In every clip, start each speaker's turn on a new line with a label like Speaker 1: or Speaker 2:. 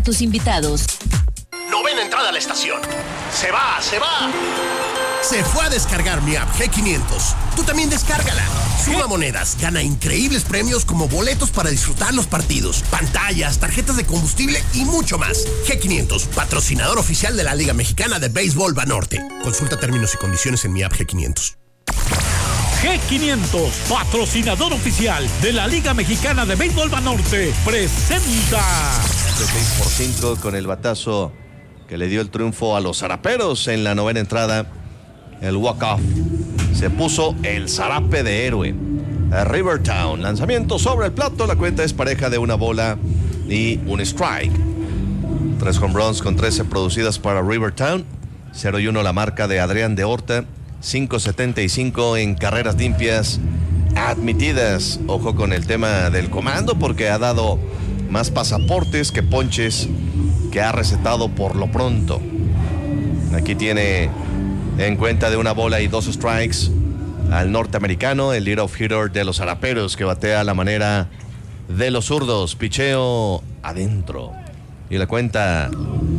Speaker 1: tus invitados.
Speaker 2: Novena entrada a la estación. ¡Se va!
Speaker 3: Se fue a descargar mi app G500. Tú también descárgala. Suma monedas, gana increíbles premios como boletos para disfrutar los partidos, pantallas, tarjetas de combustible y mucho más. G500, patrocinador oficial de la Liga Mexicana de Béisbol Banorte. Consulta términos y condiciones en mi app G500.
Speaker 4: G500, patrocinador oficial de la Liga Mexicana de Béisbol Banorte, presenta.
Speaker 5: 6-5 con el batazo que le dio el triunfo a los zaraperos en la novena entrada. El walk-off se puso el zarape de héroe. A Rivertown, lanzamiento sobre el plato, la cuenta es pareja de una bola y un strike. 3 home runs con 13 producidas para Rivertown. 0-1 la marca de Adrián de Horta. 5.75 en carreras limpias admitidas. Ojo con el tema del comando porque ha dado más pasaportes que ponches que ha recetado por lo pronto. Aquí tiene en cuenta de una bola y 2 strikes al norteamericano, el leadoff hitter de los zaraperos, que batea a la manera de los zurdos. Picheo adentro. Y la cuenta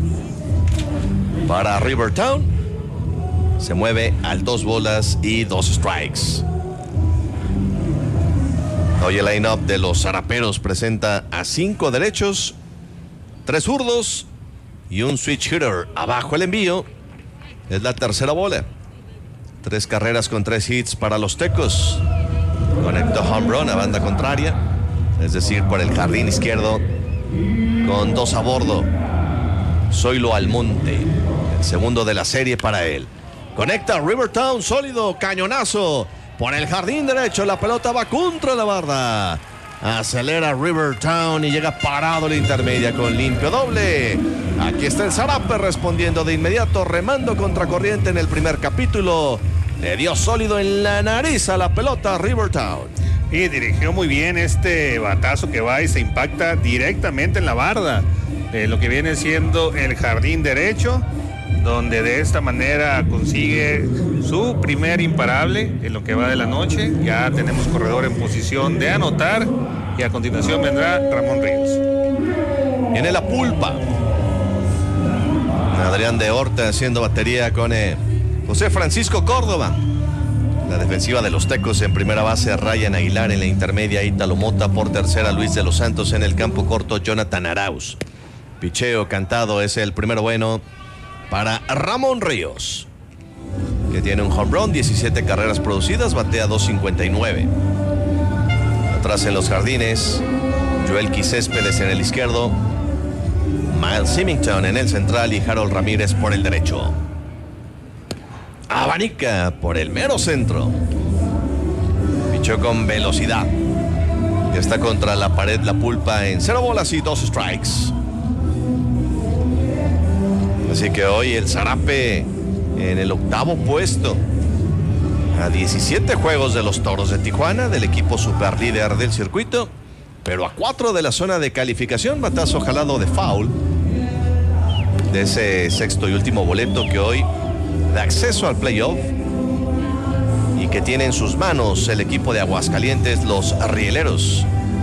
Speaker 5: para Rivertown se mueve al 2 bolas y 2 strikes. Hoy el line-up de los zaraperos presenta a 5 derechos, 3 zurdos y un switch hitter. Abajo el envío. Es la tercera bola. 3 carreras con 3 hits para los tecos. Conectó home run a banda contraria, es decir, por el jardín izquierdo, con 2 a bordo. Zoilo Almonte, el segundo de la serie para él. Conecta Rivertown, sólido, cañonazo por el jardín derecho. La pelota va contra la barda. Acelera Rivertown y llega parado la intermedia con limpio doble. Aquí está el zarape respondiendo de inmediato, remando contracorriente en el primer capítulo. Le dio sólido en la nariz a la pelota Rivertown.
Speaker 6: Y dirigió muy bien este batazo que va y se impacta directamente en la barda. Lo que viene siendo el jardín derecho, donde de esta manera consigue su primer imparable en lo que va de la noche. Ya tenemos corredor en posición de anotar y a continuación vendrá Ramón Ríos.
Speaker 5: Viene la pulpa. Adrián de Horta haciendo batería con José Francisco Córdoba. La defensiva de los tecos en primera base, Ryan Aguilar en la intermedia, Ítalo Mota por tercera, Luis de los Santos en el campo corto, Jonathan Arauz. Picheo cantado es el primero bueno para Ramón Ríos, que tiene un home run, 17 carreras producidas, batea .259. Atrás en los jardines, Joel Céspedes en el izquierdo, Miles Symington en el central y Harold Ramírez por el derecho. Abanica por el mero centro. Pichó con velocidad. Ya está contra la pared la pulpa en 0 bolas y 2 strikes. Así que hoy el zarape en el 8º puesto. A 17 juegos de los Toros de Tijuana, del equipo superlíder del circuito, pero a 4 de la zona de calificación. Batazo jalado de foul de ese sexto y último boleto que hoy da acceso al playoff y que tiene en sus manos el equipo de Aguascalientes, los Rieleros.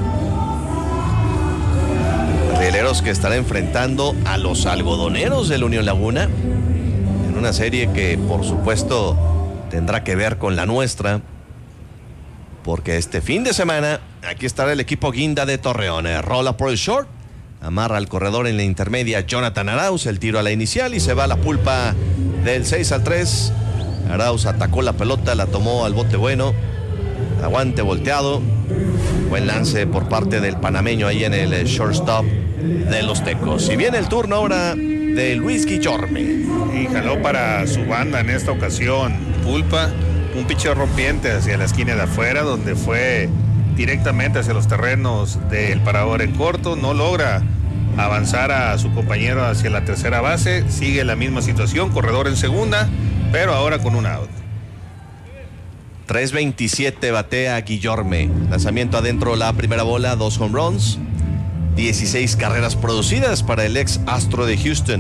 Speaker 5: Rieleros que estará enfrentando a los algodoneros del Unión Laguna en una serie que por supuesto tendrá que ver con la nuestra, porque este fin de semana aquí estará el equipo guinda de Torreón. Rola por el short, amarra al corredor en la intermedia Jonathan Arauz, el tiro a la inicial y se va a la pulpa del 6-3. Arauz atacó la pelota, la tomó al bote bueno, aguante volteado. Buen lance por parte del panameño ahí en el shortstop de los tecos. Y viene el turno ahora de Luis Guillorme.
Speaker 6: Y jaló para su banda en esta ocasión. Pulpa, un picheo rompiente hacia la esquina de afuera, donde fue directamente hacia los terrenos del parador en corto. No logra avanzar a su compañero hacia la tercera base. Sigue la misma situación, corredor en segunda, pero ahora con un out.
Speaker 5: 3.27 batea Guillorme. Lanzamiento adentro, la primera bola, 2 home runs, 16 carreras producidas para el ex astro de Houston.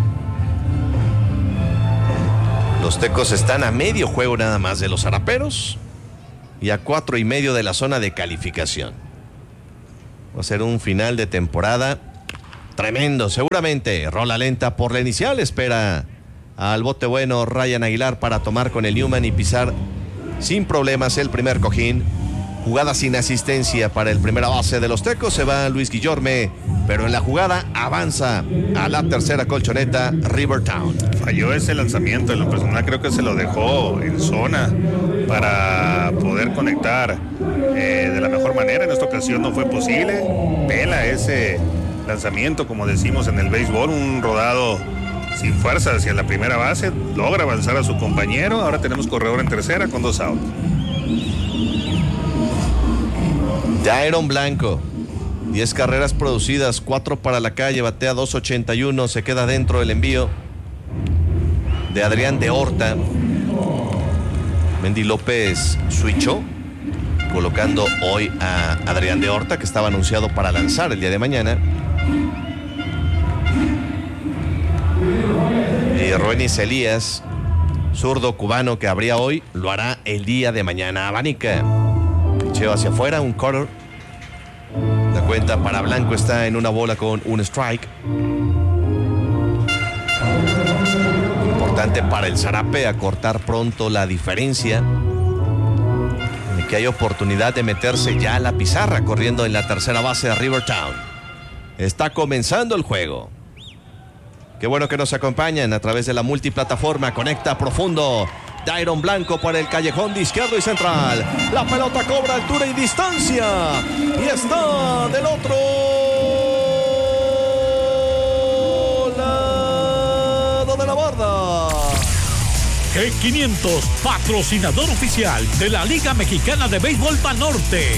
Speaker 5: Los tecos están a medio juego nada más de los zaraperos y a 4.5 de la zona de calificación. Va a ser un final de temporada tremendo, seguramente. Rola lenta por la inicial. Espera al bote bueno Ryan Aguilar para tomar con el Newman y pisar sin problemas el primer cojín. Jugada sin asistencia para el primera base de los Tecos. Se va Luis Guillorme, pero en la jugada avanza a la tercera colchoneta Rivertown.
Speaker 6: Falló ese lanzamiento. En lo personal creo que se lo dejó en zona para poder conectar de la mejor manera. En esta ocasión no fue posible. Pela ese lanzamiento, como decimos en el béisbol, un rodado sin fuerza hacia la primera base. Logra avanzar a su compañero. Ahora tenemos corredor en tercera con 2 outs.
Speaker 5: Dairon Blanco, 10 carreras producidas, 4 para la calle, batea 2.81, se queda dentro el envío de Adrián de Horta. Mendy López switchó, colocando hoy a Adrián de Horta, que estaba anunciado para lanzar el día de mañana. Y Roenis Elías, zurdo cubano que habría hoy, lo hará el día de mañana. Abanica. Picheo hacia afuera, un cutter. La cuenta para Blanco está en una bola con un strike. Importante para el Zarape acortar pronto la diferencia. Y que hay oportunidad de meterse ya a la pizarra corriendo en la tercera base de Rivertown. Está comenzando el juego. Qué bueno que nos acompañan a través de la multiplataforma. Conecta profundo. Dairon Blanco por el callejón de izquierdo y central. La pelota cobra altura y distancia. Y está del otro lado de la barda.
Speaker 4: G500, patrocinador oficial de la Liga Mexicana de Béisbol Banorte.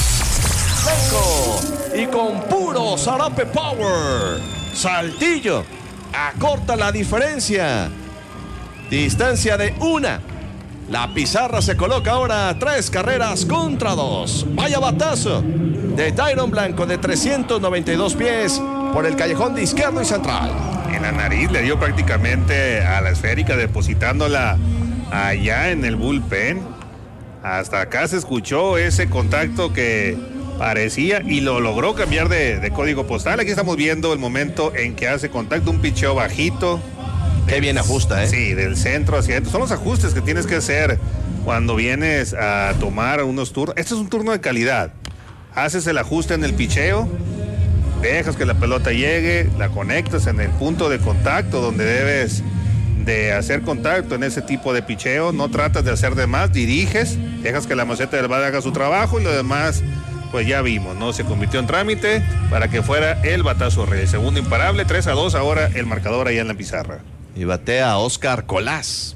Speaker 5: Blanco y con puro Zarape Power. Saltillo acorta la diferencia. Distancia de 1. La pizarra se coloca ahora 3 carreras contra 2. Vaya batazo de Dairon Blanco de 392 pies por el callejón de izquierdo y central.
Speaker 6: En la nariz le dio prácticamente a la esférica, depositándola allá en el bullpen. Hasta acá se escuchó ese contacto que parecía y lo logró cambiar de código postal. Aquí estamos viendo el momento en que hace contacto, un picheo bajito.
Speaker 5: Qué bien ajusta, ¿eh?
Speaker 6: Sí, del centro hacia adentro. Son los ajustes que tienes que hacer cuando vienes a tomar unos turnos. Este es un turno de calidad. Haces el ajuste en el picheo, dejas que la pelota llegue, la conectas en el punto de contacto donde debes de hacer contacto en ese tipo de picheo. No tratas de hacer de más, diriges, dejas que la maceta del bate haga su trabajo y lo demás, pues ya vimos, ¿no? Se convirtió en trámite para que fuera el batazo rey. El segundo imparable, 3-2 ahora el marcador allá en la pizarra.
Speaker 5: Y batea a Oscar Colás,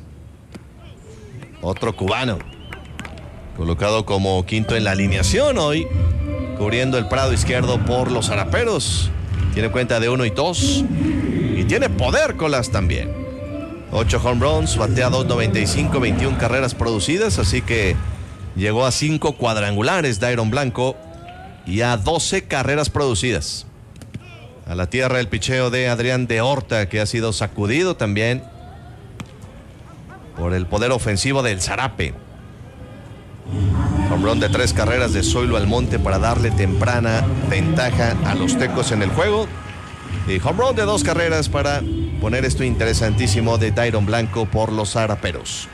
Speaker 5: otro cubano, colocado como quinto en la alineación hoy, cubriendo el prado izquierdo por los Zaraperos. Tiene cuenta de 1-2 y tiene poder Colás también. 8 home runs, batea 2.95, 21 carreras producidas, así que llegó a 5 cuadrangulares Dairon Blanco y a 12 carreras producidas. A la tierra el picheo de Adrián de Horta, que ha sido sacudido también por el poder ofensivo del Zarape. Home run de 3 carreras de Zoilo Almonte para darle temprana ventaja a los Tecos en el juego. Y home run de 2 carreras para poner esto interesantísimo de Dairon Blanco por los Zaraperos.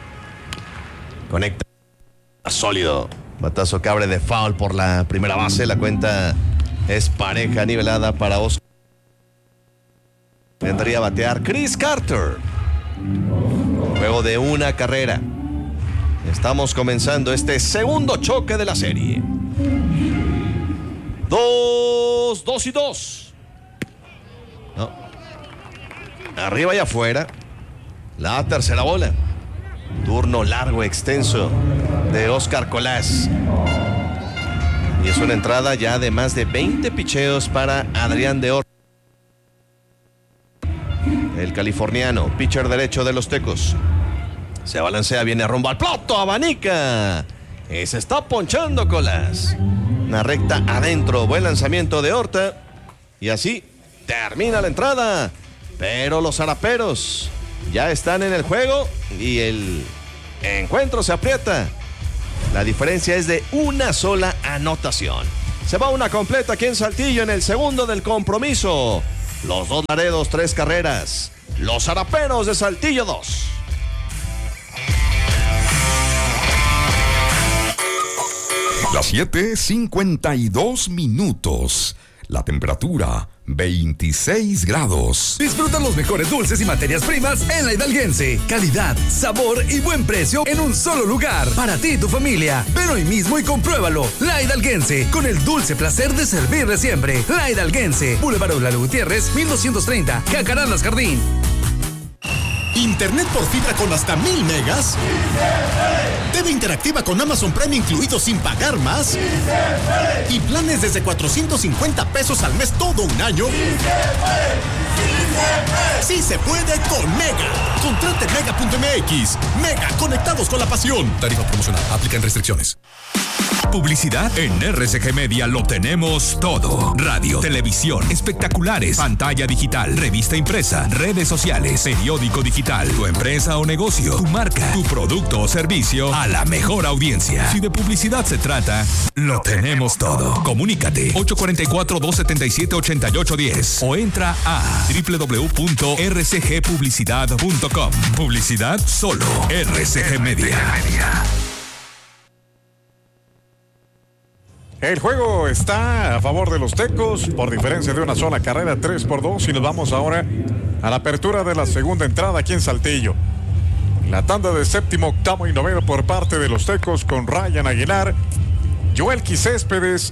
Speaker 5: Conecta sólido. Batazo que abre de foul por la primera base. La cuenta es pareja nivelada para Oscar. Vendría a batear Chris Carter. Juego de 1 carrera. Estamos comenzando este segundo choque de la serie. 2-2. No. Arriba y afuera. La tercera bola. Turno largo, extenso de Oscar Colás. Y es una entrada ya de más de 20 picheos para Adrián de Horta. El californiano, pitcher derecho de los Tecos. Se balancea, viene rumbo al plato, abanica. Y se está ponchando Colás. Una recta adentro, buen lanzamiento de Horta. Y así termina la entrada. Pero los Zaraperos ya están en el juego y el encuentro se aprieta. La diferencia es de 1 sola anotación. Se va una completa aquí en Saltillo en el segundo del compromiso. Los Dos Laredos, 3 carreras. Los Zaraperos de Saltillo, 2.
Speaker 1: Las 7:52 minutos. La temperatura 26 grados.
Speaker 7: Disfruta los mejores dulces y materias primas en La Hidalguense. Calidad, sabor y buen precio en un solo lugar. Para ti y tu familia. Ven hoy mismo y compruébalo. La Hidalguense, con el dulce placer de servirle siempre. La Hidalguense, Boulevard Eulalia Gutiérrez, 1230, Jacarandas Jardín.
Speaker 8: Internet por fibra con hasta 1000 megas. TV interactiva con Amazon Prime incluido sin pagar más. Y planes desde 450 pesos al mes todo un año. Sí se puede con Mega. Contrate Mega.mx. Mega, conectados con la pasión. Tarifa promocional. Aplican restricciones.
Speaker 1: Publicidad en RCG Media lo tenemos todo. Radio, televisión, espectaculares, pantalla digital, revista impresa, redes sociales, periódico digital, tu empresa o negocio, tu marca, tu producto o servicio a la mejor audiencia. Si de publicidad se trata, lo tenemos todo. Comunícate 844-277-8810 o entra a www.rcgpublicidad.com. Publicidad solo RCG Media.
Speaker 9: El juego está a favor de los Tecos por diferencia de una sola carrera, 3-2, y nos vamos ahora a la apertura de la segunda entrada aquí en Saltillo. La tanda de séptimo, octavo y noveno por parte de los Tecos con Ryan Aguilar, Joel Céspedes,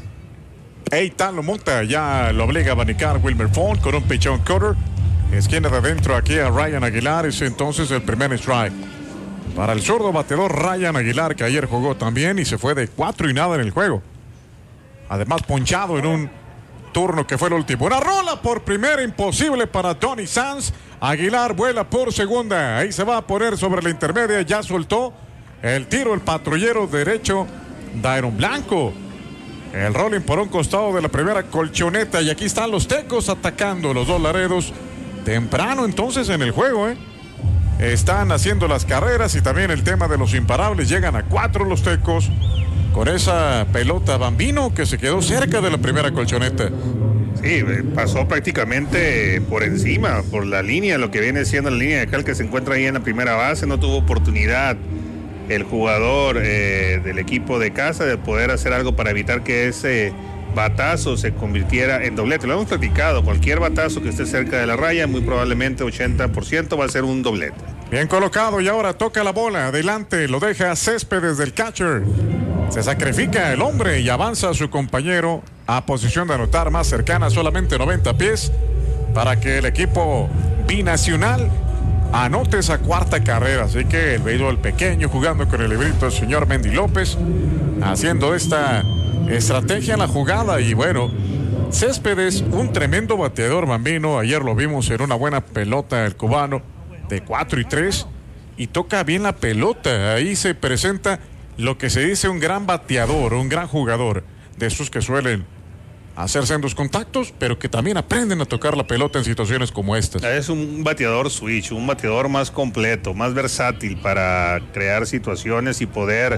Speaker 9: Eitan Lomota ya lo obliga a abanicar Wilmer Font con un pichón cutter, esquina de adentro aquí a Ryan Aguilar, es entonces el primer strike. Para el zurdo bateador Ryan Aguilar, que ayer jugó también y se fue de 4-0 en el juego. Además ponchado en un turno que fue el último. Una rola por primera imposible para Tony Sanz. Aguilar vuela por segunda. Ahí se va a poner sobre la intermedia. Ya soltó el tiro el patrullero derecho Dairon Blanco. El rolling por un costado de la primera colchoneta. Y aquí están los Tecos atacando los Dos Laredos. Temprano entonces en el juego. Están haciendo las carreras y también el tema de los imparables. Llegan a 4 los Tecos. Con esa pelota Bambino que se quedó cerca de la primera colchoneta.
Speaker 6: Sí, pasó prácticamente por encima, por la línea, lo que viene siendo la línea de cal que se encuentra ahí en la primera base. No tuvo oportunidad el jugador del equipo de casa de poder hacer algo para evitar que ese batazo se convirtiera en doblete. Lo hemos platicado, cualquier batazo que esté cerca de la raya, muy probablemente 80% va a ser un doblete.
Speaker 9: Bien colocado y ahora toca la bola, adelante, lo deja Céspedes del catcher. Se sacrifica el hombre y avanza a su compañero a posición de anotar más cercana, solamente 90 pies, para que el equipo binacional anote esa cuarta carrera. Así que el béisbol pequeño jugando con el librito del señor Mendy López, haciendo esta estrategia en la jugada. Y bueno, Céspedes, un tremendo bateador Bambino. Ayer lo vimos en una buena pelota el cubano de 4-3 y toca bien la pelota. Ahí se presenta lo que se dice un gran bateador, un gran jugador, de esos que suelen hacer sendos contactos, pero que también aprenden a tocar la pelota en situaciones como estas.
Speaker 6: Es un bateador switch, un bateador más completo, más versátil para crear situaciones y poder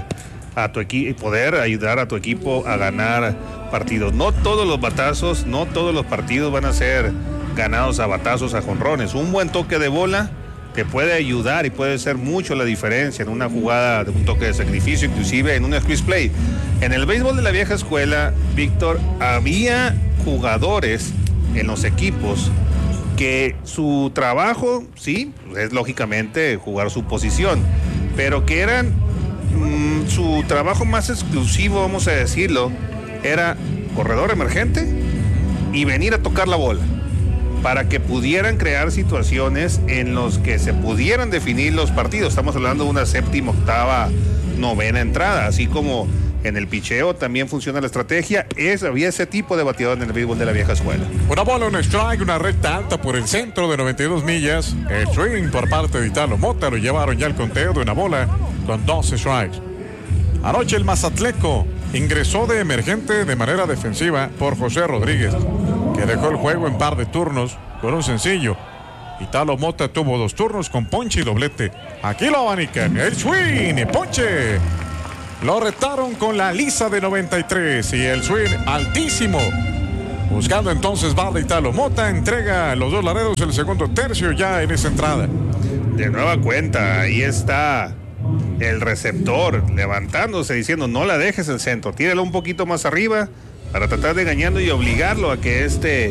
Speaker 6: ayudar a tu equipo a ganar partidos. No todos los batazos, no todos los partidos van a ser ganados a batazos, a jonrones. Un buen toque de bola te puede ayudar y puede ser mucho la diferencia en una jugada de un toque de sacrificio, inclusive en un squeeze play. En el béisbol de la vieja escuela, Víctor, había jugadores en los equipos que su trabajo, sí, es lógicamente jugar su posición, pero que eran su trabajo más exclusivo, vamos a decirlo, era corredor emergente y venir a tocar la bola, para que pudieran crear situaciones en los que se pudieran definir los partidos. Estamos hablando de una séptima, octava, novena entrada, así como en el picheo también funciona la estrategia. Había ese tipo de bateador en el béisbol de la vieja escuela.
Speaker 9: Una bola, un strike, una recta alta por el centro de 92 millas. El swing por parte de Italo Mota lo llevaron ya al conteo de una bola con 12 strikes. Anoche el Mazatleco ingresó de emergente de manera defensiva por José Rodríguez, que dejó el juego en par de turnos con un sencillo. Italo Mota tuvo 2 turnos con ponche y doblete. Aquí lo abanican, el swing y ponche. Lo retaron con la lisa de 93 y el swing altísimo. Buscando entonces Barda y Talo. Mota entrega a los dos Laredos el segundo tercio ya en esa entrada.
Speaker 6: De nueva cuenta, ahí está el receptor levantándose diciendo no la dejes el centro, tíralo un poquito más arriba para tratar de engañarlo y obligarlo a que este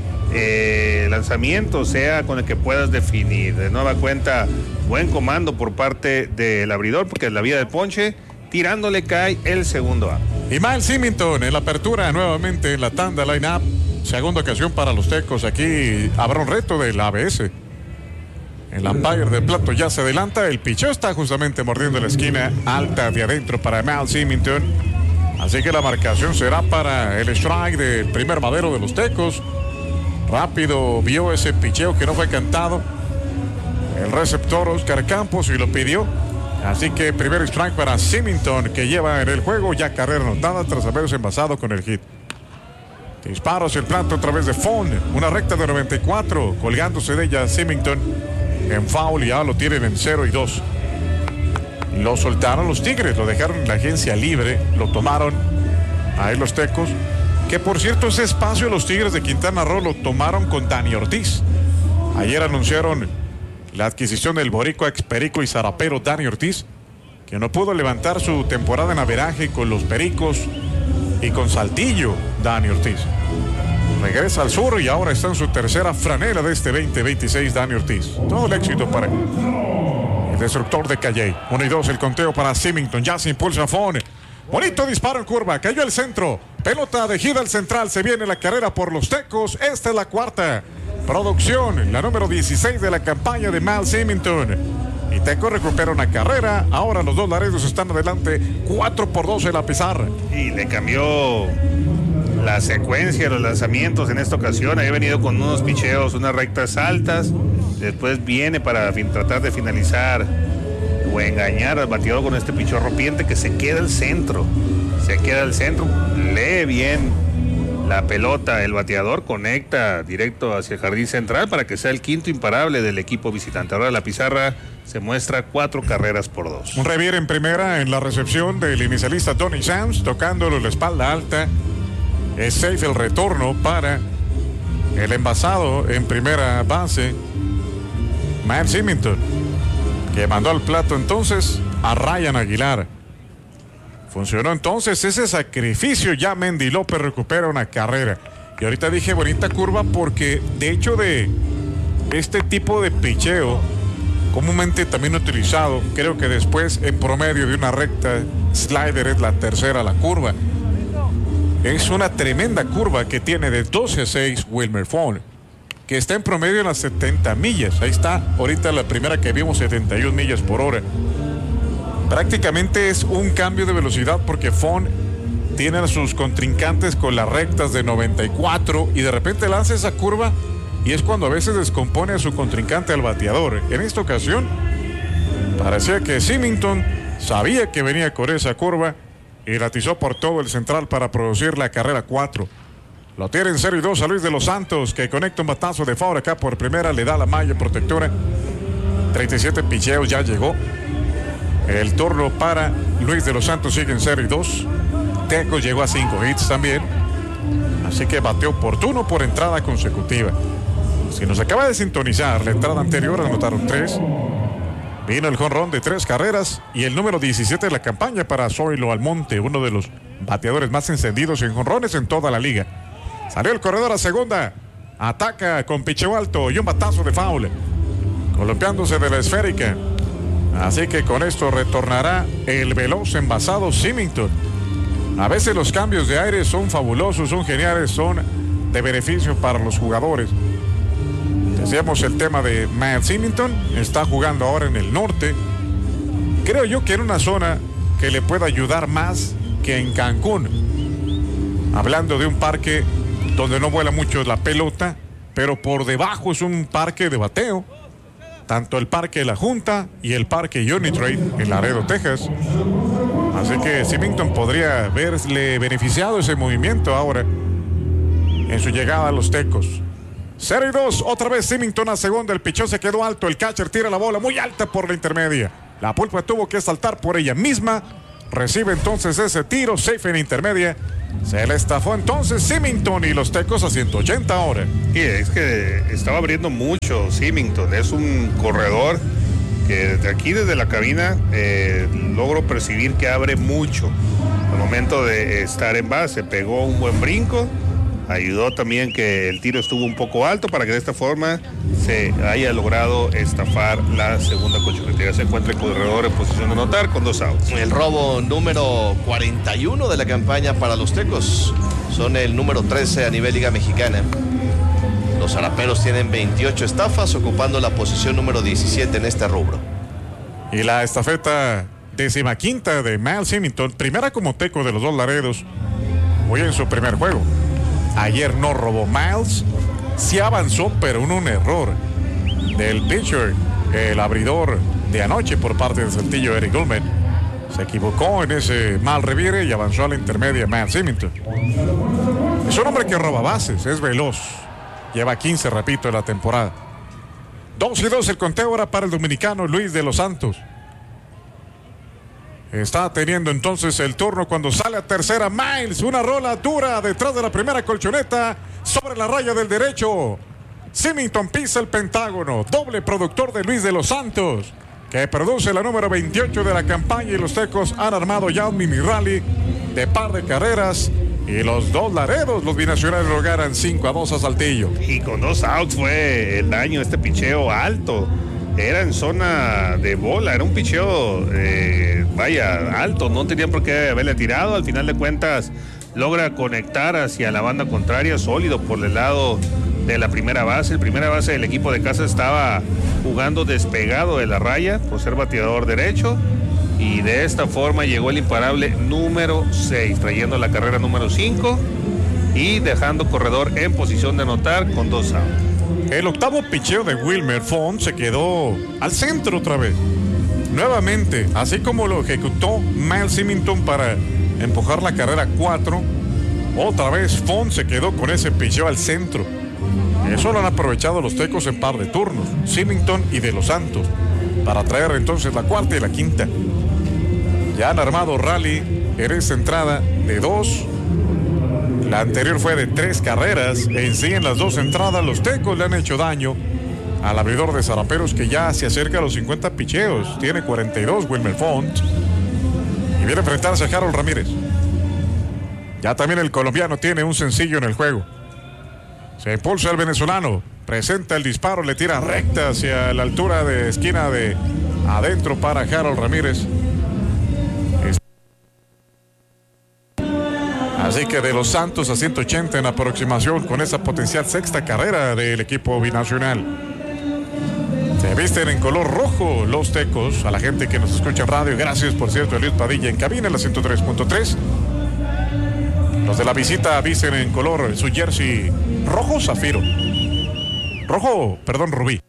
Speaker 6: lanzamiento sea con el que puedas definir. De nueva cuenta, buen comando por parte del abridor, porque en la vía del ponche, tirándole cae el segundo A.
Speaker 9: Y Miles Symington en la apertura nuevamente en la tanda line-up. Segunda ocasión para los Tecos. Aquí habrá un reto del ABS. El umpire de plato ya se adelanta. El picheo está justamente mordiendo la esquina alta de adentro para Miles Symington. Así que la marcación será para el strike del primer madero de los Tecos. Rápido vio ese picheo que no fue cantado el receptor Oscar Campos y lo pidió. Así que primer strike para Symington, que lleva en el juego ya carrera anotada tras haberse envasado con el hit. Disparo hacia el plato a través de Fon. Una recta de 94, colgándose de ella Symington en foul, y ya lo tienen en 0-2. Lo soltaron los Tigres, lo dejaron en la agencia libre, lo tomaron ahí los Tecos, que por cierto ese espacio los Tigres de Quintana Roo lo tomaron con Dani Ortiz. Ayer anunciaron la adquisición del boricua ex perico y zarapero Dani Ortiz, que no pudo levantar su temporada en averaje con los Pericos y con Saltillo. Dani Ortiz regresa al sur y ahora está en su tercera franela de este 2026. Dani Ortiz, todo el éxito para él. El destructor de Calley. 1-2 el conteo para Symington. Ya se impulsa Fon. Bonito disparo en curva, cayó el centro. Pelota de gira al central. Se viene la carrera por los Tecos. Esta es la cuarta producción, la número 16 de la campaña de Miles Symington. Y Tecos recupera una carrera. Ahora los dos Laredos están adelante 4-2 en la pizarra. Y
Speaker 6: le cambió la secuencia de los lanzamientos en esta ocasión. Había venido con unos picheos, unas rectas altas. Después viene para tratar de finalizar o engañar al bateador con este picheo rompiente que se queda al centro. Lee bien la pelota, el bateador conecta directo hacia el jardín central para que sea el quinto imparable del equipo visitante. Ahora la pizarra se muestra 4-2.
Speaker 9: Un revier en primera en la recepción del inicialista Tony Sands, tocándolo la espalda alta. Es safe el retorno para el envasado en primera base, Miles Symington, que mandó al plato entonces a Ryan Aguilar. Funcionó entonces ese sacrificio. Ya Mendy López recupera una carrera. Y ahorita dije bonita curva porque de hecho de este tipo de picheo comúnmente también utilizado, creo que después en promedio de una recta slider es la tercera la curva. Es una tremenda curva que tiene de 12-6 Wilmer Fon, que está en promedio en las 70 millas. Ahí está ahorita la primera que vimos, 71 millas por hora. Prácticamente es un cambio de velocidad porque Fon tiene a sus contrincantes con las rectas de 94 y de repente lanza esa curva y es cuando a veces descompone a su contrincante al bateador. En esta ocasión parecía que Symington sabía que venía con esa curva y la atizó por todo el central para producir la carrera 4. Lo tiene en 0-2 a Luis de los Santos, que conecta un batazo de foul acá por primera, le da la malla protectora. 37 picheos, ya llegó. El turno para Luis de los Santos sigue en 0-2. Tecos llegó a 5 hits también. Así que bateó oportuno por entrada consecutiva. Si nos acaba de sintonizar, la entrada anterior anotaron 3. Vino el jonrón de 3 carreras y el número 17 de la campaña para Zoilo Almonte, uno de los bateadores más encendidos en jonrones en toda la liga. Salió el corredor a segunda. Ataca con picheo alto y un batazo de foul, columpiándose de la esférica. Así que con esto retornará el veloz envasado Symington. A veces los cambios de aire son fabulosos, son geniales, son de beneficio para los jugadores. Decíamos el tema de Miles Symington, está jugando ahora en el norte. Creo yo que en una zona que le pueda ayudar más que en Cancún. Hablando de un parque donde no vuela mucho la pelota, pero por debajo es un parque de bateo. Tanto el Parque La Junta y el Parque Unitrade en Laredo, Texas. Así que Symington podría verle beneficiado ese movimiento ahora en su llegada a los Tecos. 0-2, otra vez Symington a segunda, el pichón se quedó alto, el catcher tira la bola muy alta por la intermedia. La pulpa tuvo que saltar por ella misma, recibe entonces ese tiro, safe en intermedia. Se le estafó entonces Symington y los Tecos a 180 ahora.
Speaker 6: Y es que estaba abriendo mucho Symington. Es un corredor que desde aquí, desde la cabina, logro percibir que abre mucho. Al momento de estar en base, pegó un buen brinco. Ayudó también que el tiro estuvo un poco alto para que de esta forma se haya logrado estafar la segunda colchoneta. Se encuentra el corredor en posición de anotar con 2 outs.
Speaker 5: El robo número 41 de la campaña para los Tecos. Son el número 13 a nivel Liga Mexicana. Los Zaraperos tienen 28 estafas, ocupando la posición número 17 en este rubro.
Speaker 9: Y la estafeta 15ª de Miles Symington, primera como Teco de los Dos Laredos, hoy en su primer juego. Ayer no robó Miles, sí avanzó, pero un error del pitcher, el abridor de anoche por parte del Saltillo, Eric Goldman. Se equivocó en ese mal revire y avanzó a la intermedia Miles Symington. Es un hombre que roba bases, es veloz, lleva 15, repito, en la temporada. 2-2 el conteo ahora para el dominicano Luis de los Santos. Está teniendo entonces el turno cuando sale a tercera Miles. Una rola dura detrás de la primera colchoneta sobre la raya del derecho. Symington pisa el pentágono. Doble productor de Luis de los Santos, que produce la número 28 de la campaña, y los Tecos han armado ya un mini rally de par de carreras. Y los Dos Laredos, los binacionales, lo ganan 5-2 a Saltillo.
Speaker 6: Y con 2 outs fue el daño, este picheo alto. Era en zona de bola, era un picheo, alto, no tenían por qué haberle tirado. Al final de cuentas logra conectar hacia la banda contraria, sólido por el lado de la primera base. El primera base del equipo de casa estaba jugando despegado de la raya por ser bateador derecho, y de esta forma llegó el imparable número 6, trayendo la carrera número 5 y dejando corredor en posición de anotar con 2 outs.
Speaker 9: El octavo picheo de Wilmer Font se quedó al centro otra vez. Nuevamente, así como lo ejecutó Miles Symington para empujar la carrera 4, otra vez Font se quedó con ese picheo al centro. Eso lo han aprovechado los Tecos en par de turnos, Symington y de los Santos, para traer entonces la cuarta y la quinta. Ya han armado rally en esta entrada de 2. La anterior fue de 3 carreras. En sí, en las 2 entradas, los Tecos le han hecho daño al abridor de Zaraperos, que ya se acerca a los 50 picheos. Tiene 42, Wilmer Font. Y viene a enfrentarse a Harold Ramírez. Ya también el colombiano tiene un sencillo en el juego. Se impulsa el venezolano. Presenta el disparo, le tira recta hacia la altura de esquina de adentro para Harold Ramírez. Así que de los Santos a 180 en aproximación con esa potencial sexta carrera del equipo binacional. Se visten en color rojo los Tecos. A la gente que nos escucha en radio, gracias por cierto a Luis Padilla en cabina en la 103.3. Los de la visita visten en color su jersey rojo zafiro. Rubí.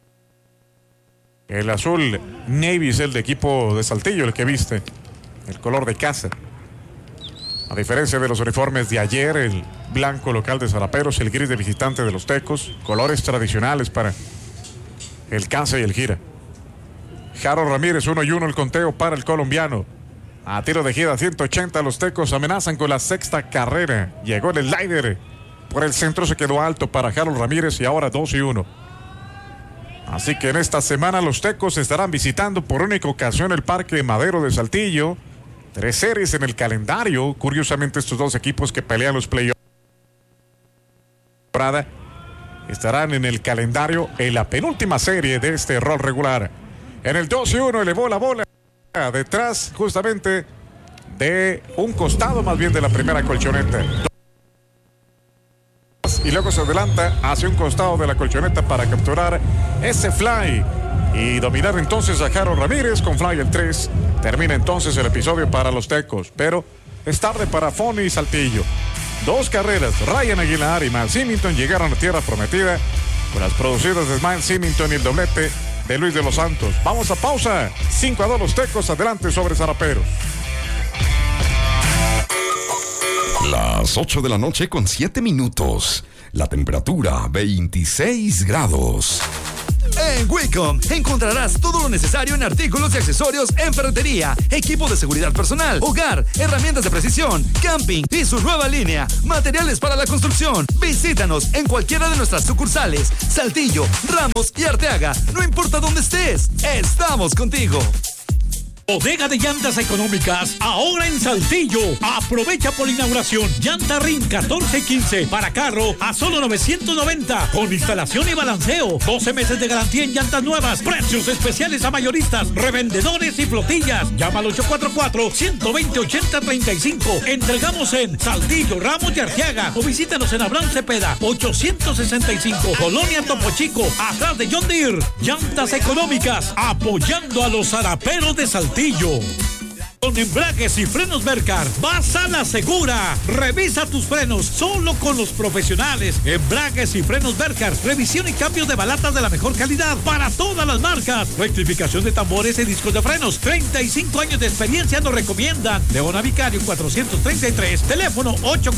Speaker 9: El azul navy es el de equipo de Saltillo, el que viste el color de casa. A diferencia de los uniformes de ayer, el blanco local de Zaraperos, el gris de visitante de los Tecos, colores tradicionales para el casa y el gira. Harold Ramírez, 1-1 el conteo para el colombiano. A tiro de gira 180, los Tecos amenazan con la sexta carrera. Llegó el slider por el centro, se quedó alto para Harold Ramírez y ahora 2-1. Así que en esta semana los Tecos estarán visitando por única ocasión el Parque Madero de Saltillo. 3 series en el calendario. Curiosamente, estos dos equipos que pelean los playoffs estarán en el calendario en la penúltima serie de este rol regular. En el 2-1 elevó la bola detrás justamente de un costado más bien de la primera colchoneta. Y luego se adelanta hacia un costado de la colchoneta para capturar ese fly y dominar entonces a Harold Ramírez con fly el 3. Termina entonces el episodio para los Tecos, pero es tarde para Font y Saltillo. 2 carreras, Ryan Aguilar y Miles Symington llegaron a tierra prometida con las producidas de Miles Symington y el doblete de Luis de los Santos. Vamos a pausa. 5-2 los Tecos adelante sobre Zaraperos.
Speaker 1: Las 8 de la noche con 7 minutos. La temperatura 26 grados.
Speaker 7: En Wicom encontrarás todo lo necesario en artículos y accesorios en ferretería, equipo de seguridad personal, hogar, herramientas de precisión, camping y su nueva línea, materiales para la construcción. Visítanos en cualquiera de nuestras sucursales, Saltillo, Ramos y Arteaga. No importa dónde estés, estamos contigo.
Speaker 4: Bodega de llantas económicas, ahora en Saltillo. Aprovecha por inauguración. Llanta RIN 1415 para carro a solo 990. Con instalación y balanceo. 12 meses de garantía en llantas nuevas. Precios especiales a mayoristas, revendedores y flotillas. Llama al 844-120-8035. Entregamos en Saltillo, Ramos y Arteaga. O visítanos en Abraham Cepeda, 865. Colonia Topo Chico, atrás de John Deere. Llantas económicas, apoyando a los zaraperos de Saltillo. Con embragues y frenos Bercar, vas a la segura. Revisa tus frenos solo con los profesionales. Embragues y frenos Bercar, revisión y cambios de balatas de la mejor calidad para todas las marcas. Rectificación de tambores y discos de frenos. 35 años de experiencia nos recomiendan. Leona Vicario 433, teléfono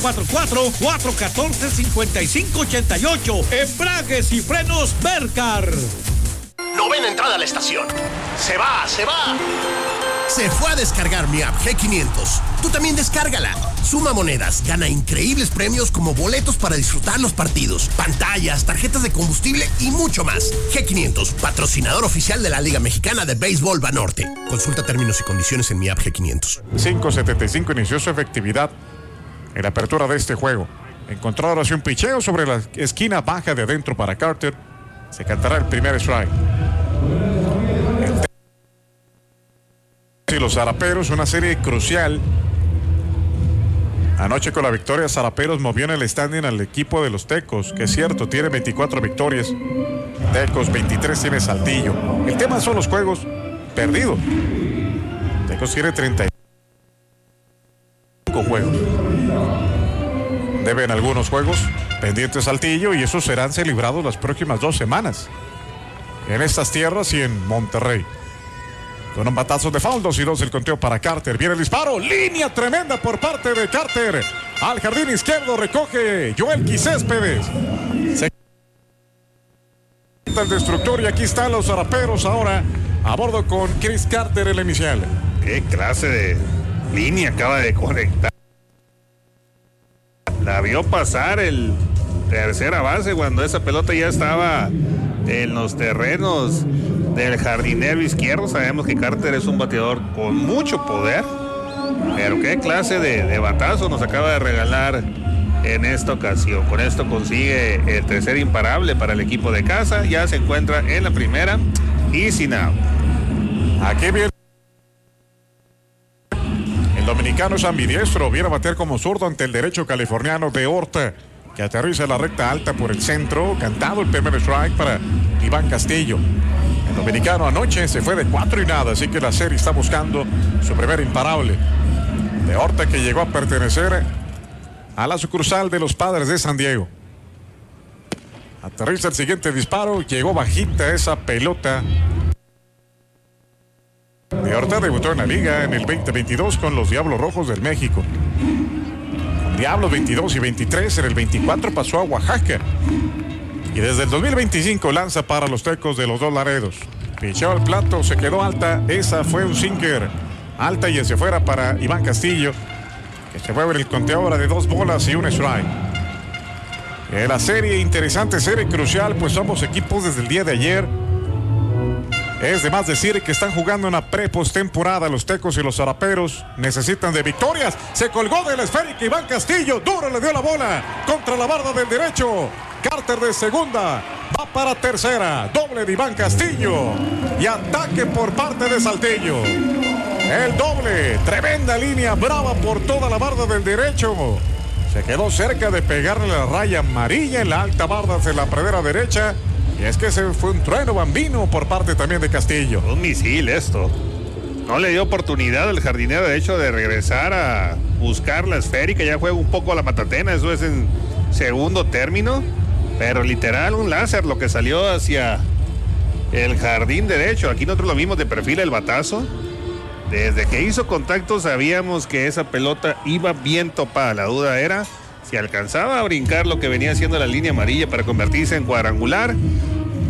Speaker 4: 844-414-5588. Embragues y frenos Bercar.
Speaker 2: Novena entrada a la estación. Se va.
Speaker 3: Se fue a descargar mi app G500. Tú también descárgala. Suma monedas, gana increíbles premios como boletos para disfrutar los partidos, pantallas, tarjetas de combustible y mucho más. G500, patrocinador oficial de la Liga Mexicana de Béisbol Banorte. Consulta términos y condiciones en mi app G500.
Speaker 9: 5:75 inició su efectividad en la apertura de este juego. Encontró ahora sí un picheo sobre la esquina baja de adentro para Carter. Se cantará el primer strike. Y los zaraperos, una serie crucial. Anoche con la victoria, Zaraperos movió en el standing al equipo de los Tecos, que es cierto, tiene 24 victorias. Tecos 23 tiene Saltillo. El tema son los juegos perdidos. Tecos tiene 35 juegos. Deben algunos juegos pendientes Saltillo y esos serán celebrados las próximas 2 semanas. En estas tierras y en Monterrey. Con un batazo de foul, 2-2 el conteo para Carter. Viene el disparo, línea tremenda por parte de Carter. Al jardín izquierdo recoge Joel Céspedes. Se quita el destructor y aquí están los zaraperos ahora a bordo con Chris Carter en la inicial.
Speaker 6: Qué clase de línea acaba de conectar. La vio pasar el tercera base cuando esa pelota ya estaba en los terrenos del jardinero izquierdo. Sabemos que Carter es un bateador con mucho poder, pero qué clase de batazo nos acaba de regalar en esta ocasión. Con esto consigue el tercer imparable para el equipo de casa. Ya se encuentra en la primera y sin out.
Speaker 9: Aquí viene el dominicano, es ambidiestro, viene a batear como zurdo ante el derecho californiano de Horta, que aterriza en la recta alta por el centro. Cantado el primer strike para Iván Castillo. El dominicano anoche se fue de 4-0, así que la serie está buscando su primer imparable. De Horta, que llegó a pertenecer a la sucursal de los Padres de San Diego. Aterriza el siguiente disparo, llegó bajita esa pelota. De Horta debutó en la liga en el 2022 con los Diablos Rojos del México. Con Diablos 22 y 23, en el 24 pasó a Oaxaca. Y desde el 2025 lanza para los Tecos de los Dos Laredos. Pichó al plato, se quedó alta. Esa fue un sinker. Alta y hacia afuera para Iván Castillo, que se mueve en el conteo ahora de 2 bolas y un strike. En la serie, interesante serie crucial, pues ambos equipos desde el día de ayer. Es de más decir que están jugando una pre-postemporada. Los Tecos y los Zaraperos necesitan de victorias. Se colgó de la esférica Iván Castillo. Duro le dio la bola contra la barda del derecho. Carter de segunda. Va para tercera. Doble de Iván Castillo. Y ataque por parte de Saltillo. El doble. Tremenda línea brava por toda la barda del derecho. Se quedó cerca de pegarle la raya amarilla en la alta barda de la pradera derecha. Y es que se fue un trueno bambino por parte también de Castillo.
Speaker 6: Un misil esto. No le dio oportunidad al jardinero derecho de regresar a buscar la esférica. Ya juega un poco a la matatena. Eso es en segundo término. Pero literal un láser lo que salió hacia el jardín derecho. Aquí nosotros lo vimos de perfil el batazo. Desde que hizo contacto sabíamos que esa pelota iba bien topada. La duda era si alcanzaba a brincar lo que venía haciendo la línea amarilla para convertirse en cuadrangular.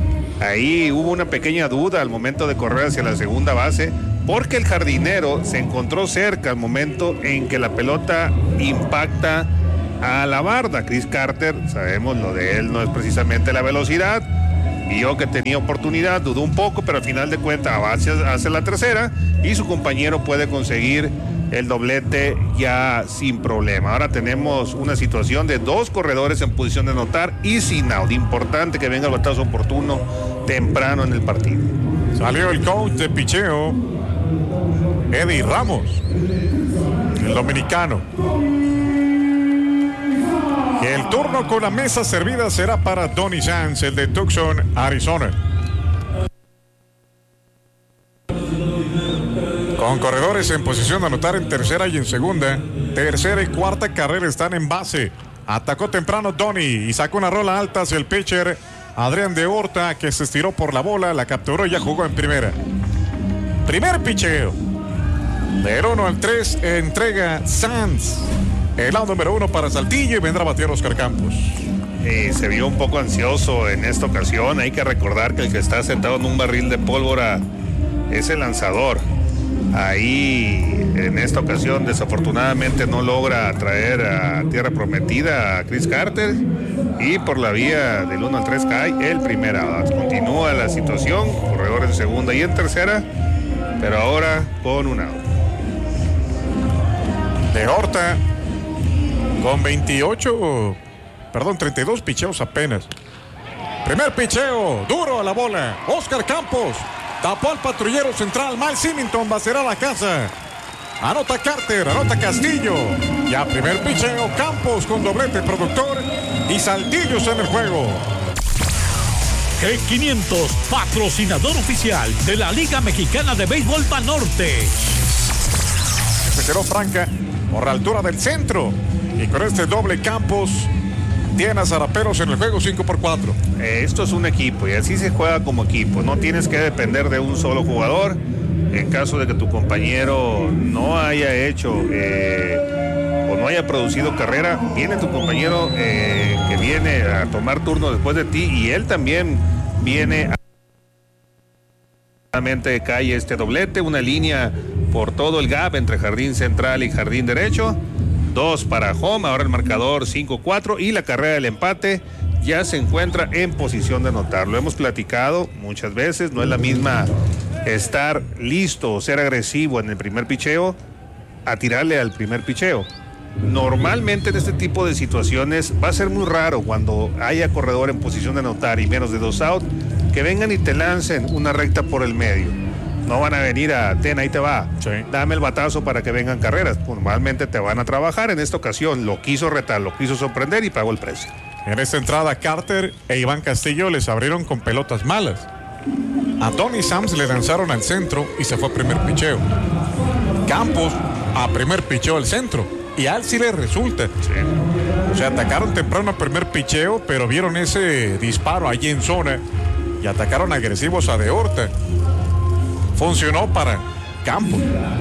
Speaker 6: Ahí hubo una pequeña duda al momento de correr hacia la segunda base, porque el jardinero se encontró cerca al momento en que la pelota impacta a la barda. Chris Carter, sabemos lo de él no es precisamente la velocidad, vio que tenía oportunidad, dudó un poco, pero al final de cuentas va hacia la tercera y su compañero puede conseguir el doblete ya sin problema. Ahora tenemos una situación de 2 corredores en posición de anotar y sin out. Importante que venga el batazo oportuno temprano en el partido.
Speaker 9: Salió el coach de picheo, Eddie Ramos, el dominicano. El turno con la mesa servida será para Donny Sands, el de Tucson, Arizona. Con corredores en posición de anotar en tercera y en segunda. Tercera y cuarta carrera están en base. Atacó temprano Donny y sacó una rola alta hacia el pitcher Adrián de Horta, que se estiró por la bola, la capturó y ya jugó en primera. Primer picheo. Del 1 al 3 entrega Sands. El lado número 1 para Saltillo y vendrá a batear Oscar Campos.
Speaker 6: Se vio un poco ansioso en esta ocasión. Hay que recordar que el que está sentado en un barril de pólvora es el lanzador. Ahí en esta ocasión desafortunadamente no logra traer a tierra prometida a Chris Carter y por la vía del 1 al 3 cae el primer out. Continúa la situación, corredores en segunda y en tercera, pero ahora con un out.
Speaker 9: De Horta con 32 picheos apenas. Primer picheo, duro a la bola. Oscar Campos tapó al patrullero central. Mike Symington va a ser a la casa. Anota Carter, anota Castillo. Ya primer picheo, Campos con doblete productor y Saltillos en el juego.
Speaker 4: G500, patrocinador oficial de la Liga Mexicana de Béisbol Banorte.
Speaker 9: Se quedó franca por la altura del centro. Y con este doble Campos tiene a Zaraperos en el juego 5-4.
Speaker 6: Esto es un equipo y así se juega como equipo. No tienes que depender de un solo jugador. En caso de que tu compañero no haya hecho o no haya producido carrera, viene tu compañero que viene a tomar turno después de ti y él también viene a... Cae este doblete, una línea por todo el gap entre jardín central y jardín derecho. 2 para home, ahora el marcador 5-4 y la carrera del empate ya se encuentra en posición de anotar. Lo hemos platicado muchas veces, no es la misma estar listo o ser agresivo en el primer picheo a tirarle al primer picheo. Normalmente en este tipo de situaciones va a ser muy raro cuando haya corredor en posición de anotar y menos de 2 out que vengan y te lancen una recta por el medio. No van a venir a, ahí te va, sí, dame el batazo para que vengan carreras. Normalmente te van a trabajar. En esta ocasión lo quiso retar, lo quiso sorprender y pagó el precio.
Speaker 9: En esta entrada Carter e Iván Castillo les abrieron con pelotas malas. A Donny Sands le lanzaron al centro y se fue a primer picheo. Campos a primer picheo al centro y a él sí le resulta. Sí. O sea, atacaron temprano a primer picheo, pero vieron ese disparo allí en zona y atacaron agresivos a De Horta. Funcionó para Campos.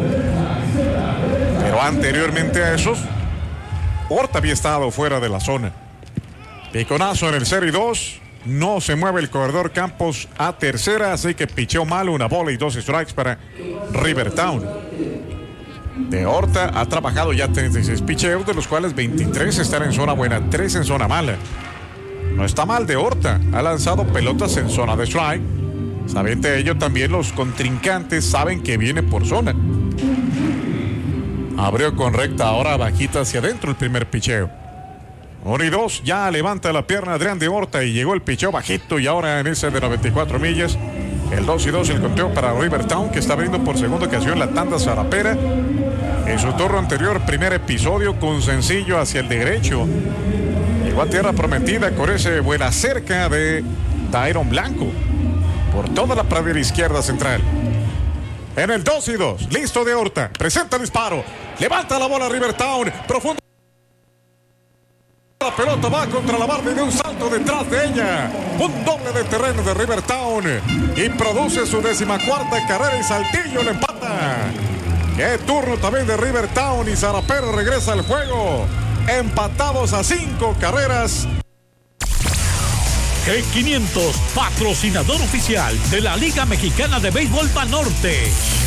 Speaker 9: Pero anteriormente a esos, Horta había estado fuera de la zona. Piconazo en el 0-2. No se mueve el corredor Campos a tercera, así que picheó mal, una bola y 2 strikes para Rivertown. De Horta ha trabajado ya 36 picheos, de los cuales 23 están en zona buena, 3 en zona mala. No está mal De Horta, ha lanzado pelotas en zona de strike. Saben de ello también los contrincantes, saben que viene por zona. Abrió con recta, ahora bajita hacia adentro el primer picheo. 1-2, ya levanta la pierna Adrián De Horta y llegó el picheo bajito y ahora en ese de 94 millas. El 2-2 el conteo para Rivertown, que está abriendo por segunda ocasión la tanda zarapera. En su turno anterior, primer episodio con sencillo hacia el derecho. Llegó a tierra prometida con ese buena cerca de Tyron Blanco por toda la pradera izquierda central. En el 2-2, listo De Horta, presenta el disparo, levanta la bola Rivertown, profundo. La pelota va contra la barra y de un salto detrás de ella. Un doble de terreno de Rivertown y produce su 14ª carrera y Saltillo le empata. Qué turno también de Rivertown y Zarapero regresa al juego. Empatados a 5 carreras.
Speaker 4: ABG500, patrocinador oficial de la Liga Mexicana de Béisbol Banorte.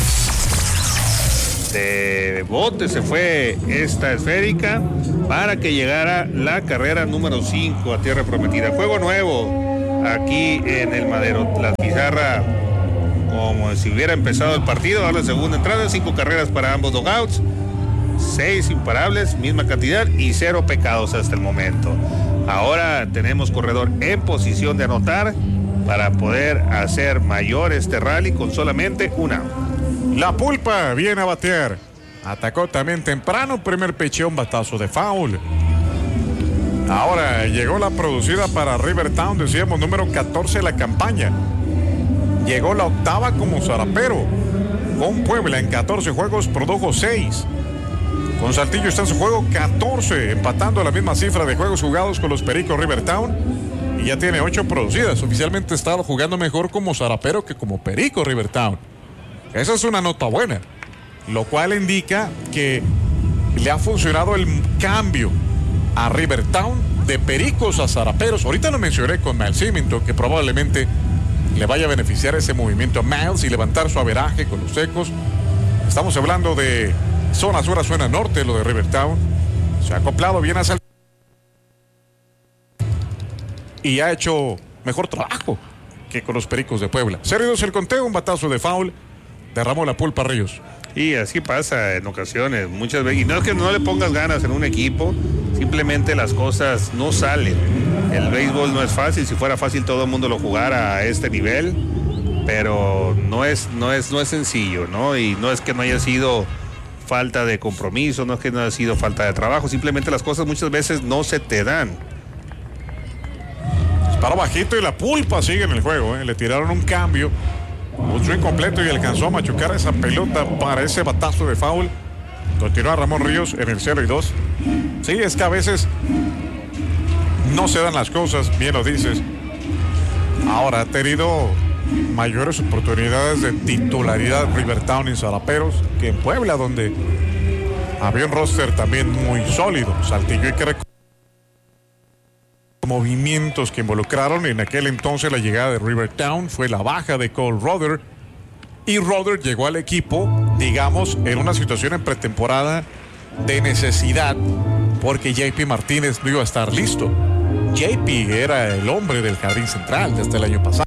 Speaker 6: De bote se fue esta esférica para que llegara la carrera número 5 a tierra prometida. Juego nuevo aquí en el Madero. La pizarra como si hubiera empezado el partido. Ahora la segunda entrada, 5 carreras para ambos dugouts, 6 imparables, misma cantidad y 0 pecados hasta el momento. Ahora tenemos corredor en posición de anotar para poder hacer mayor este rally con solamente un out.
Speaker 9: La Pulpa viene a batear. Atacó también temprano, primer picheo, un batazo de foul. Ahora llegó la producida para Rivertown, decíamos número 14 de la campaña. Llegó la octava como zarapero. Con Puebla en 14 juegos produjo 6. Con Saltillo está en su juego 14, empatando la misma cifra de juegos jugados con los Pericos Rivertown. Y ya tiene 8 producidas. Oficialmente está jugando mejor como zarapero que como Perico Rivertown. Esa es una nota buena, lo cual indica que le ha funcionado el cambio a Rivertown de Pericos a Zaraperos. Ahorita lo mencioné con Miles Symington, que probablemente le vaya a beneficiar ese movimiento a Miles y levantar su averaje con los Tecos. Estamos hablando de zona sur a zona norte, lo de Rivertown. Se ha acoplado bien a Saltillo y ha hecho mejor trabajo que con los Pericos de Puebla. 0-2 el conteo, un batazo de foul. Derramó la Pulpa Ríos.
Speaker 6: Y así pasa en ocasiones, muchas veces. Y no es que no le pongas ganas en un equipo, simplemente las cosas no salen. El béisbol no es fácil, si fuera fácil todo el mundo lo jugara a este nivel, pero no es sencillo, ¿no? Y no es que no haya sido falta de compromiso, no es que no haya sido falta de trabajo, simplemente las cosas muchas veces no se te dan.
Speaker 9: Disparó bajito y la Pulpa sigue en el juego, ¿eh? Le tiraron un cambio. Un swing completo y alcanzó a machucar esa pelota para ese batazo de foul. Continúa Ramón Ríos en el 0-2. Sí, es que a veces no se dan las cosas, bien lo dices. Ahora ha tenido mayores oportunidades de titularidad Rivertown en Zaraperos que en Puebla, donde había un roster también muy sólido. Saltillo, hay que recordar movimientos que involucraron en aquel entonces la llegada de Rivertown fue la baja de Cole Rother, y Rother llegó al equipo, digamos, en una situación en pretemporada de necesidad, porque JP Martínez no iba a estar listo. JP era el hombre del jardín central desde el año pasado,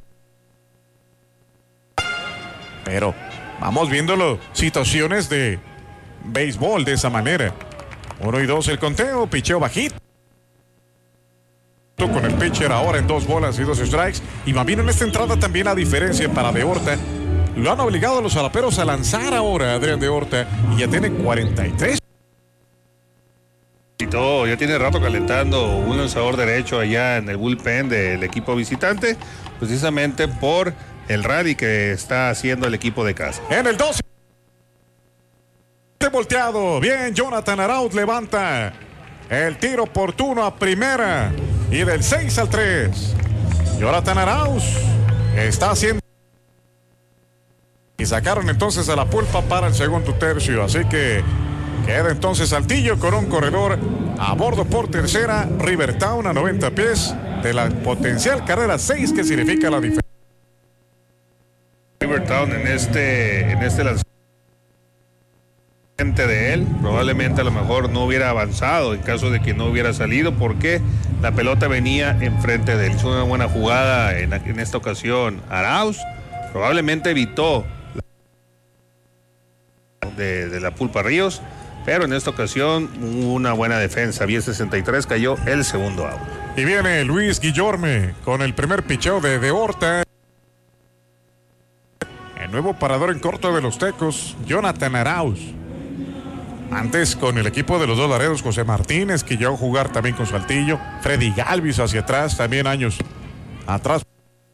Speaker 9: pero vamos viéndolo, situaciones de béisbol de esa manera. 1-2 el conteo, picheo bajito con el pitcher ahora en 2 bolas y 2 strikes. Y más bien en esta entrada también la diferencia para De Horta. Lo han obligado a los zaraperos a lanzar ahora a Adrián De Horta y ya tiene 43.
Speaker 6: Y todo, ya tiene rato calentando un lanzador derecho allá en el bullpen del equipo visitante, precisamente por el rally que está haciendo el equipo de casa.
Speaker 9: En el 12 volteado, bien, Jonathan Arauz levanta el tiro oportuno a primera. Y del 6 al 3, Jonathan Arauz está haciendo. Y sacaron entonces a la Pulpa para el segundo tercio. Así que queda entonces Saltillo con un corredor a bordo por tercera. Rivertown a 90 pies de la potencial carrera 6, que significa la diferencia.
Speaker 6: Rivertown en este lanzamiento de él, probablemente a lo mejor no hubiera avanzado en caso de que no hubiera salido, porque la pelota venía enfrente de él. Hizo una buena jugada en esta ocasión Arauz, probablemente evitó de la Pulpa Ríos, pero en esta ocasión una buena defensa. Bien 63, cayó el segundo out.
Speaker 9: Y viene Luis Guillorme con el primer picheo de Horta. El nuevo parador en corto de los Tecos, Jonathan Arauz. Antes con el equipo de los dos Laredos, José Martínez, que llegó a jugar también con Saltillo. Freddy Galvis hacia atrás, también años atrás.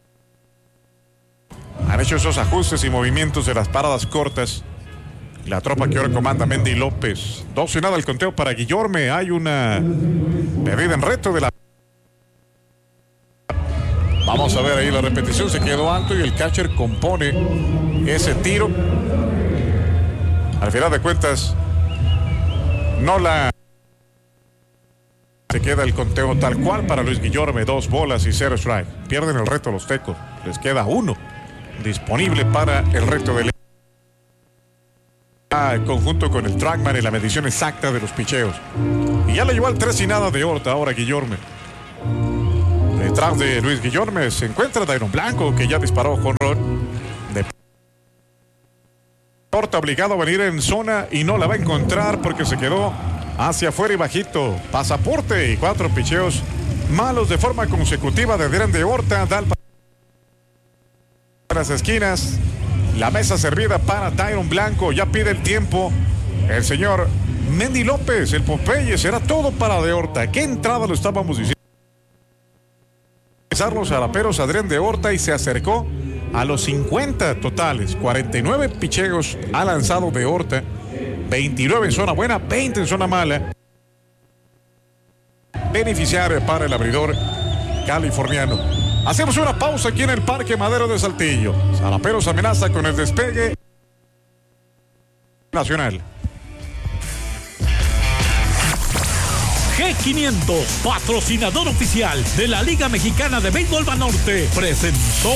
Speaker 9: Han hecho esos ajustes y movimientos de las paradas cortas. La tropa que ahora comanda Mendy López. 2-0 el conteo para Guillorme. Hay una medida en reto de la... Vamos a ver ahí la repetición. Se quedó alto y el catcher compone ese tiro. Al final de cuentas, no la Se queda el conteo tal cual para Luis Guillorme, 2 bolas y 0 strike. Pierden el reto los Tecos. Les queda 1 disponible para el reto del conjunto con el trackman en la medición exacta de los picheos. Y ya le llevó al 3 de Horta ahora Guillorme. Detrás de Luis Guillorme se encuentra Dairon Blanco, que ya disparó jonrón. Horta obligado a venir en zona y no la va a encontrar porque se quedó hacia afuera y bajito. Pasaporte y 4 picheos malos de forma consecutiva de Adrián de Horta. Da las esquinas. La mesa servida para Dairon Blanco. Ya pide el tiempo el señor Mendy López, el Popeye. Será todo para de Horta. ¿Qué entrada lo estábamos diciendo? Los araperos Adrián de Horta y se acercó a los 50 totales. 49 picheos ha lanzado de Horta. 29 en zona buena, 20 en zona mala. Beneficiario para el abridor californiano. Hacemos una pausa aquí en el Parque Madero de Saltillo. Zaraperos amenaza con el despegue nacional.
Speaker 4: G500, patrocinador oficial de la Liga Mexicana de Béisbol Banorte, presentó.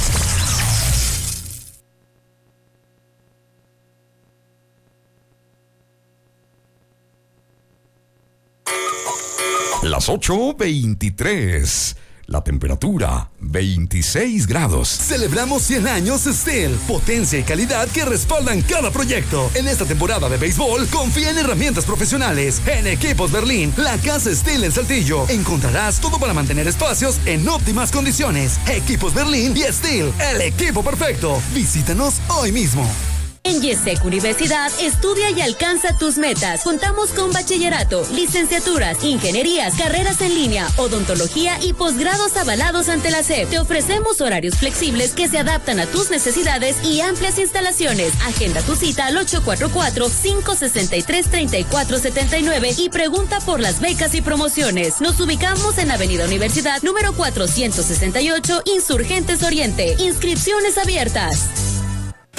Speaker 1: Las 8:23. La temperatura, 26 grados.
Speaker 7: Celebramos 100 años Steel. Potencia y calidad que respaldan cada proyecto. En esta temporada de béisbol, confía en herramientas profesionales. En Equipos Berlín, la casa Steel en Saltillo. Encontrarás todo para mantener espacios en óptimas condiciones. Equipos Berlín y Steel, el equipo perfecto. Visítanos hoy mismo.
Speaker 10: En Yesec Universidad, estudia y alcanza tus metas. Contamos con bachillerato, licenciaturas, ingenierías, carreras en línea, odontología y posgrados avalados ante la SEP. Te ofrecemos horarios flexibles que se adaptan a tus necesidades y amplias instalaciones. Agenda tu cita al 844-563-3479 y pregunta por las becas y promociones. Nos ubicamos en Avenida Universidad, número 468, Insurgentes Oriente. Inscripciones abiertas.